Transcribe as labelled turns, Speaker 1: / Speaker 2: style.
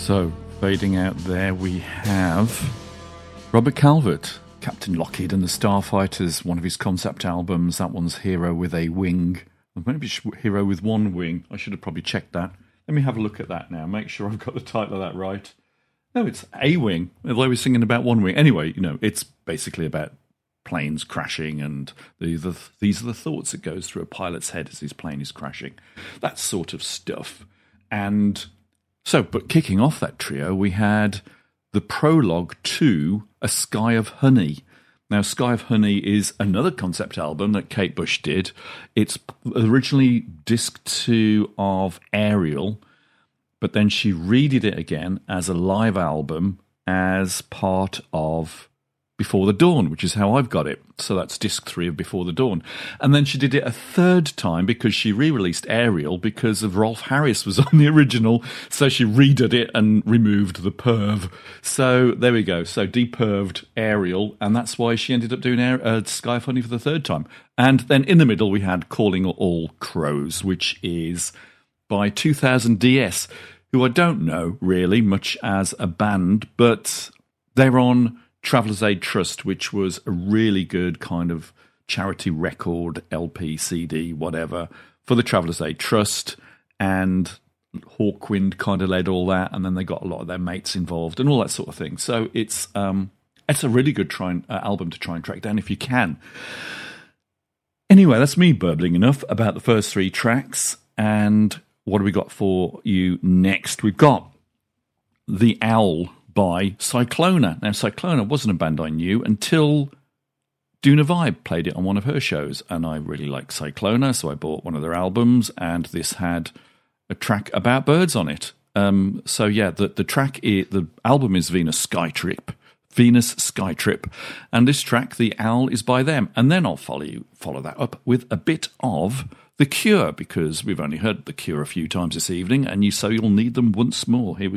Speaker 1: So, fading out there, we have Robert Calvert, Captain Lockheed and the Starfighters, one of his concept albums. That one's Hero with a Wing. Or maybe Hero with One Wing. I should have probably checked that. Let me have a look at that now, make sure I've got the title of that right. No, it's A Wing, although we're singing about One Wing. Anyway, it's basically about planes crashing, and these are the thoughts that goes through a pilot's head as his plane is crashing. That sort of stuff. And so, but kicking off that trio, we had the prologue to A Sky of Honey. Now, Sky of Honey is another concept album that Kate Bush did. It's originally disc 2 of Ariel, but then she redid it again as a live album as part of Before the Dawn, which is how I've got it. So that's disc 3 of Before the Dawn. And then she did it a third time because she re-released Ariel because of Rolf Harris was on the original. So she redid it and removed the perv. So there we go. So deperved Ariel. And that's why she ended up doing Sky of Honey for the third time. And then in the middle we had Calling All Crows, which is by 2000 DS, who I don't know really much as a band, but they're on Traveller's Aid Trust, which was a really good kind of charity record, LP, CD, whatever, for the Traveller's Aid Trust, and Hawkwind kind of led all that, and then they got a lot of their mates involved and all that sort of thing. So it's a really good album to try and track down if you can. Anyway, that's me burbling enough about the first 3 tracks, and what have we got for you next? We've got The Owl by Cyclona. Now, Cyclona wasn't a band I knew until Duna Vibe played it on one of her shows, and I really like Cyclona, so I bought one of their albums, and this had a track about birds on it. So yeah, the album is Venus Skytrip, and this track, The Owl, is by them. And then I'll follow that up with a bit of The Cure, because we've only heard The Cure a few times this evening, and so you'll need them once more. Here we